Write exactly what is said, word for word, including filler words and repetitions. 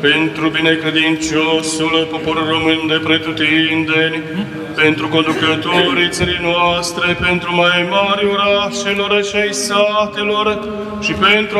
pentru binecredinciosul popor român de pretutindeni, pentru conducătorii țării noastre, pentru mai mari orașelor și ai satelor și pentru